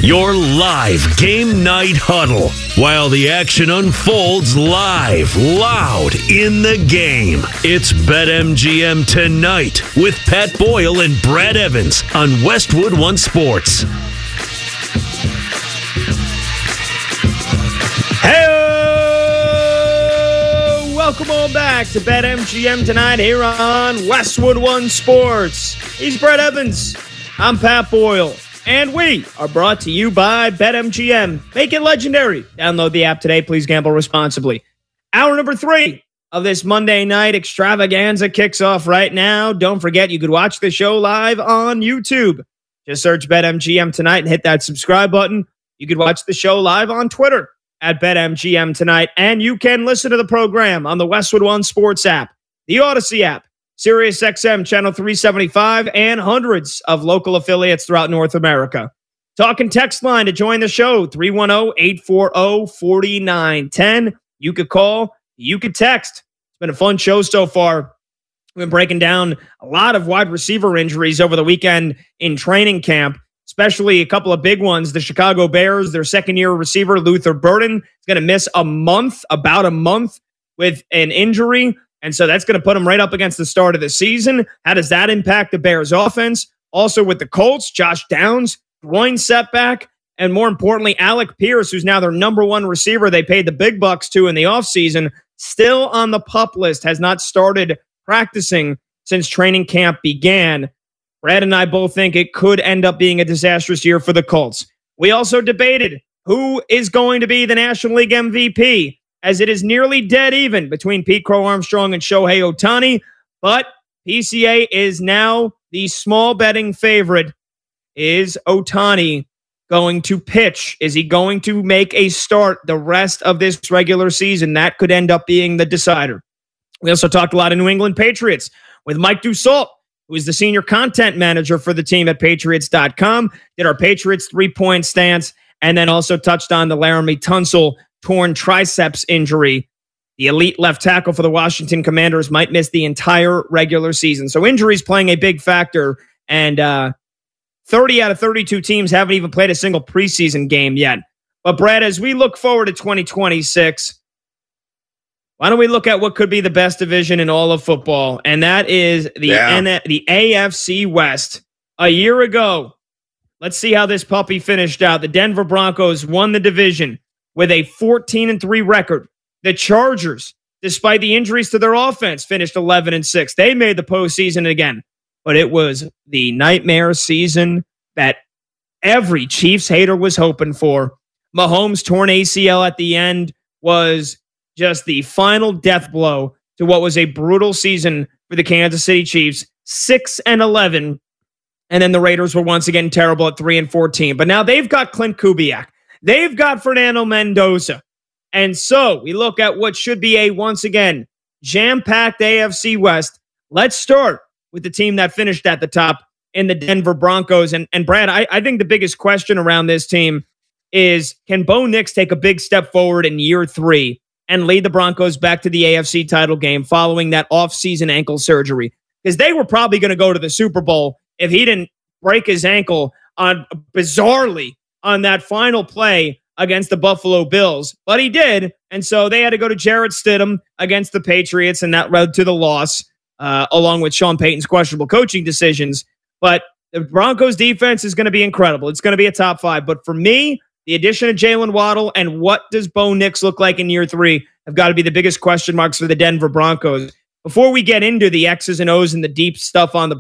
Your live game night huddle while the action unfolds live, loud in the game. It's BetMGM Tonight with Pat Boyle and Brad Evans on Westwood One Sports. Hey, welcome on back to BetMGM Tonight here on Westwood One Sports. He's Brad Evans. I'm Pat Boyle. And we are brought to you by BetMGM. Make it legendary. Download the app today. Please gamble responsibly. Hour number 3 of this Monday night extravaganza kicks off right now. Don't forget, you could watch the show live on YouTube. Just search BetMGM Tonight and hit that subscribe button. You could watch the show live on Twitter at BetMGM Tonight. And you can listen to the program on the Westwood One Sports app, the Odyssey app, SiriusXM Channel 375, and hundreds of local affiliates throughout North America. Talk and text line to join the show, 310-840-4910. You could call, you could text. It's been a fun show so far. We've been breaking down a lot of wide receiver injuries over the weekend in training camp, especially a couple of big ones. The Chicago Bears, their second-year receiver, Luther Burden, is going to miss about a month with an injury. And so that's going to put him right up against the start of the season. How does that impact the Bears offense? Also with the Colts, Josh Downs, groin setback. And more importantly, Alec Pierce, who's now their number one receiver they paid the big bucks to in the offseason, still on the PUP list, has not started practicing since training camp began. Brad and I both think it could end up being a disastrous year for the Colts. We also debated who is going to be the National League MVP, as it is nearly dead even between Pete Crow Armstrong and Shohei Ohtani. But PCA is now the small betting favorite. Is Ohtani going to pitch? Is he going to make a start the rest of this regular season? That could end up being the decider. We also talked a lot of New England Patriots with Mike Dussault, who is the senior content manager for the team at Patriots.com. Did our Patriots 3-point stance, and then also touched on the Laramie Tunsil torn triceps injury. The elite left tackle for the Washington Commanders might miss the entire regular season. So injuries playing a big factor, and 30 out of 32 teams haven't even played a single preseason game yet. But Brad, as we look forward to 2026, why don't we look at what could be the best division in all of football? And that is the AFC West. A year ago, let's see how this puppy finished out. The Denver Broncos won the division with a 14-3 record. The Chargers, despite the injuries to their offense, finished 11-6. They made the postseason again. But it was the nightmare season that every Chiefs hater was hoping for. Mahomes' torn ACL at the end was just the final death blow to what was a brutal season for the Kansas City Chiefs, 6-11. And then the Raiders were once again terrible at 3-14. But now they've got Clint Kubiak. They've got Fernando Mendoza. And so we look at what should be a, once again, jam-packed AFC West. Let's start with the team that finished at the top in the Denver Broncos. And Brad, I think the biggest question around this team is, can Bo Nix take a big step forward in year 3 and lead the Broncos back to the AFC title game following that off-season ankle surgery? Because they were probably going to go to the Super Bowl if he didn't break his ankle bizarrely on that final play against the Buffalo Bills. But he did, and so they had to go to Jarrett Stidham against the Patriots, and that led to the loss, along with Sean Payton's questionable coaching decisions. But the Broncos defense is going to be incredible. It's going to be a top 5. But for me, the addition of Jalen Waddle and what does Bo Nix look like in year 3 have got to be the biggest question marks for the Denver Broncos. Before we get into the X's and O's and the deep stuff on the